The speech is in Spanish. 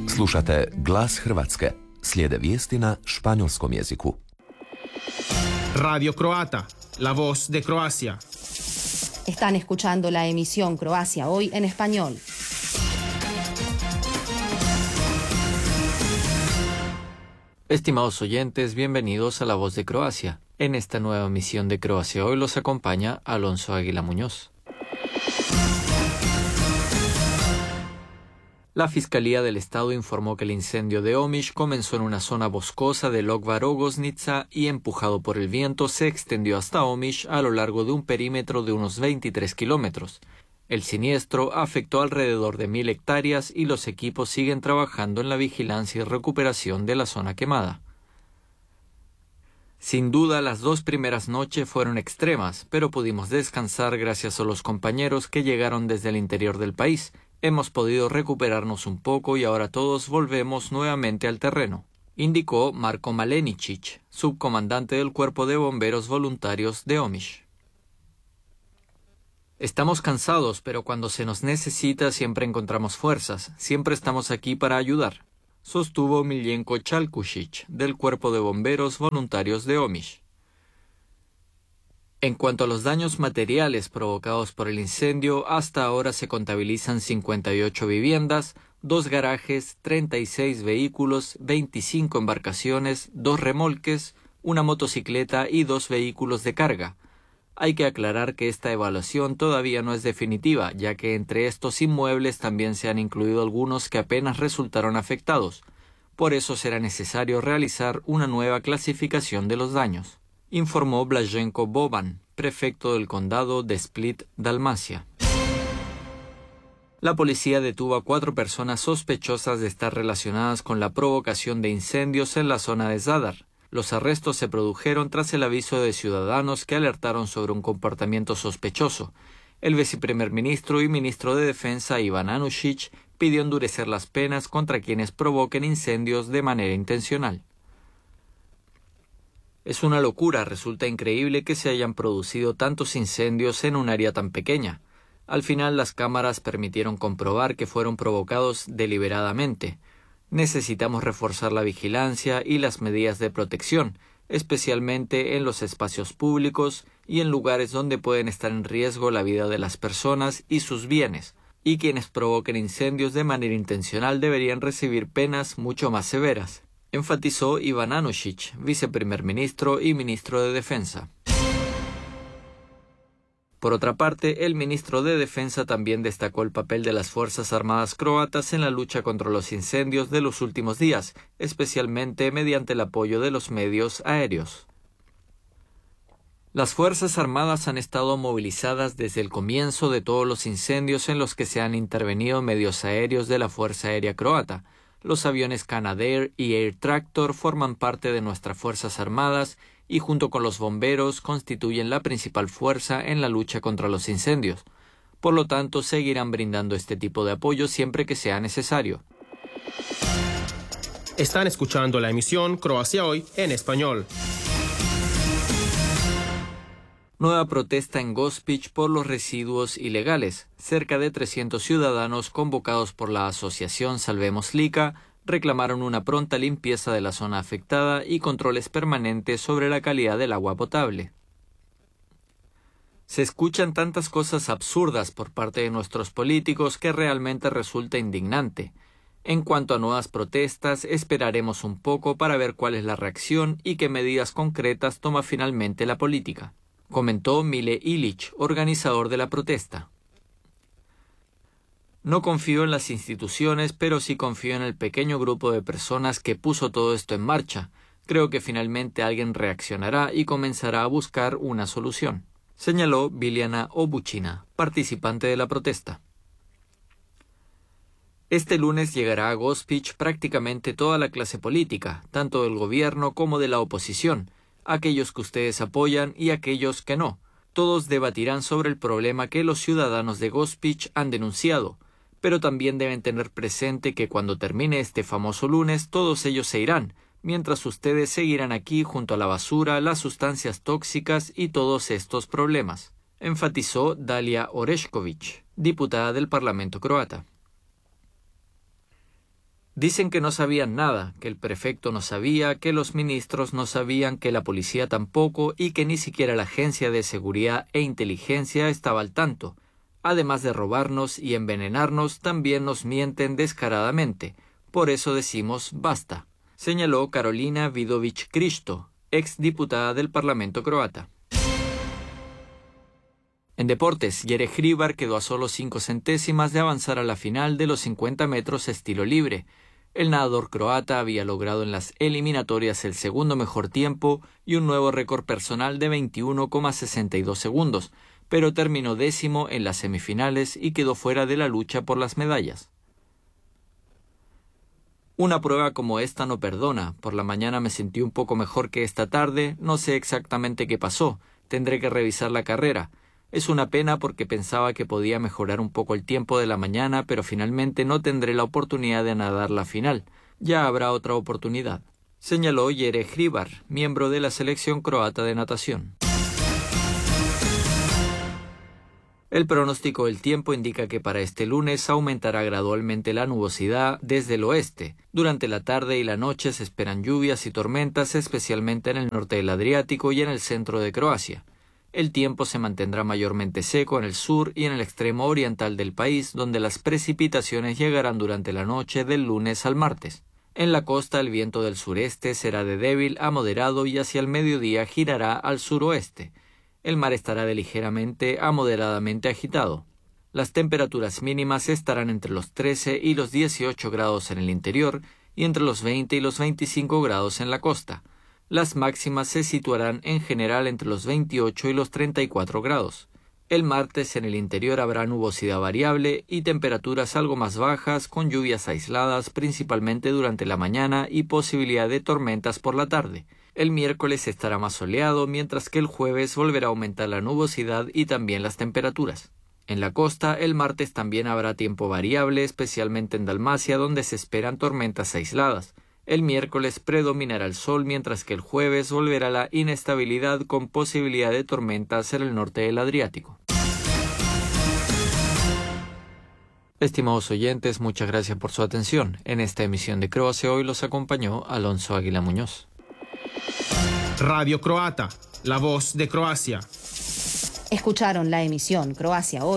Slušate Glas Hrvatske. Slijede vijesti na španjolskom jeziku. Radio Croata, la voz de Croacia. Están escuchando la emisión Croacia Hoy en español. Estimados oyentes, bienvenidos a La Voz de Croacia. En esta nueva emisión de Croacia Hoy los acompaña Alonso Águila Muñoz. La Fiscalía del Estado informó que el incendio de Omiš comenzó en una zona boscosa de Lokva-Rogoznica y, empujado por el viento, se extendió hasta Omiš a lo largo de un perímetro de unos 23 kilómetros. El siniestro afectó alrededor de 1.000 hectáreas y los equipos siguen trabajando en la vigilancia y recuperación de la zona quemada. Sin duda, las 2 primeras noches fueron extremas, pero pudimos descansar gracias a los compañeros que llegaron desde el interior del país. Hemos podido recuperarnos un poco y ahora todos volvemos nuevamente al terreno, indicó Marko Maleničić, subcomandante del Cuerpo de Bomberos Voluntarios de Omiš. Estamos cansados, pero cuando se nos necesita siempre encontramos fuerzas, siempre estamos aquí para ayudar, sostuvo Miljenko Chalkušić, del Cuerpo de Bomberos Voluntarios de Omiš. En cuanto a los daños materiales provocados por el incendio, hasta ahora se contabilizan 58 viviendas, 2 garajes, 36 vehículos, 25 embarcaciones, 2 remolques, una motocicleta y 2 vehículos de carga. Hay que aclarar que esta evaluación todavía no es definitiva, ya que entre estos inmuebles también se han incluido algunos que apenas resultaron afectados. Por eso será necesario realizar una nueva clasificación de los daños, informó Blaženko Boban, prefecto del condado de Split, Dalmacia. La policía detuvo a 4 personas sospechosas de estar relacionadas con la provocación de incendios en la zona de Zadar. Los arrestos se produjeron tras el aviso de ciudadanos que alertaron sobre un comportamiento sospechoso. El viceprimer ministro y ministro de Defensa Ivan Anušić pidió endurecer las penas contra quienes provoquen incendios de manera intencional. Es una locura, resulta increíble que se hayan producido tantos incendios en un área tan pequeña. Al final las cámaras permitieron comprobar que fueron provocados deliberadamente. Necesitamos reforzar la vigilancia y las medidas de protección, especialmente en los espacios públicos y en lugares donde pueden estar en riesgo la vida de las personas y sus bienes, y quienes provoquen incendios de manera intencional deberían recibir penas mucho más severas, enfatizó Ivan Anušić, viceprimer ministro y ministro de Defensa. Por otra parte, el ministro de Defensa también destacó el papel de las Fuerzas Armadas croatas en la lucha contra los incendios de los últimos días, especialmente mediante el apoyo de los medios aéreos. Las Fuerzas Armadas han estado movilizadas desde el comienzo de todos los incendios en los que se han intervenido medios aéreos de la Fuerza Aérea Croata. Los aviones Canadair y Air Tractor forman parte de nuestras Fuerzas Armadas y junto con los bomberos constituyen la principal fuerza en la lucha contra los incendios. Por lo tanto, seguirán brindando este tipo de apoyo siempre que sea necesario. Están escuchando la emisión Croacia Hoy en español. Nueva protesta en Gospić por los residuos ilegales. Cerca de 300 ciudadanos convocados por la asociación Salvemos Lika reclamaron una pronta limpieza de la zona afectada y controles permanentes sobre la calidad del agua potable. Se escuchan tantas cosas absurdas por parte de nuestros políticos que realmente resulta indignante. En cuanto a nuevas protestas, esperaremos un poco para ver cuál es la reacción y qué medidas concretas toma finalmente la política, comentó Mile Ilić, organizador de la protesta. No confío en las instituciones, pero sí confío en el pequeño grupo de personas que puso todo esto en marcha. Creo que finalmente alguien reaccionará y comenzará a buscar una solución, señaló Biljana Obućina, participante de la protesta. Este lunes llegará a Gospić prácticamente toda la clase política, tanto del gobierno como de la oposición, aquellos que ustedes apoyan y aquellos que no. Todos debatirán sobre el problema que los ciudadanos de Gospić han denunciado, pero también deben tener presente que cuando termine este famoso lunes todos ellos se irán, mientras ustedes seguirán aquí junto a la basura, las sustancias tóxicas y todos estos problemas, enfatizó Dalia Orešković, diputada del Parlamento croata. Dicen que no sabían nada, que el prefecto no sabía, que los ministros no sabían, que la policía tampoco y que ni siquiera la Agencia de Seguridad e Inteligencia estaba al tanto. Además de robarnos y envenenarnos, también nos mienten descaradamente. Por eso decimos basta, señaló Karolina Vidović-Krišto, exdiputada del Parlamento croata. En deportes, Jere Hribar quedó a solo 5 centésimas de avanzar a la final de los 50 metros estilo libre. El nadador croata había logrado en las eliminatorias el segundo mejor tiempo y un nuevo récord personal de 21,62 segundos, pero terminó 10º en las semifinales y quedó fuera de la lucha por las medallas. Una prueba como esta no perdona. Por la mañana me sentí un poco mejor que esta tarde, no sé exactamente qué pasó, tendré que revisar la carrera. Es una pena porque pensaba que podía mejorar un poco el tiempo de la mañana, pero finalmente no tendré la oportunidad de nadar la final. Ya habrá otra oportunidad, señaló Jere Hribar, miembro de la selección croata de natación. El pronóstico del tiempo indica que para este lunes aumentará gradualmente la nubosidad desde el oeste. Durante la tarde y la noche se esperan lluvias y tormentas, especialmente en el norte del Adriático y en el centro de Croacia. El tiempo se mantendrá mayormente seco en el sur y en el extremo oriental del país, donde las precipitaciones llegarán durante la noche del lunes al martes. En la costa el viento del sureste será de débil a moderado y hacia el mediodía girará al suroeste. El mar estará de ligeramente a moderadamente agitado. Las temperaturas mínimas estarán entre los 13 y los 18 grados en el interior y entre los 20 y los 25 grados en la costa. Las máximas se situarán en general entre los 28 y los 34 grados. El martes en el interior habrá nubosidad variable y temperaturas algo más bajas con lluvias aisladas principalmente durante la mañana y posibilidad de tormentas por la tarde. El miércoles estará más soleado, mientras que el jueves volverá a aumentar la nubosidad y también las temperaturas. En la costa, el martes también habrá tiempo variable, especialmente en Dalmacia, donde se esperan tormentas aisladas. El miércoles predominará el sol, mientras que el jueves volverá la inestabilidad con posibilidad de tormentas en el norte del Adriático. Estimados oyentes, muchas gracias por su atención. En esta emisión de Croacia Hoy los acompañó Alonso Águila Muñoz. Radio Croata, la voz de Croacia. Escucharon la emisión Croacia Hoy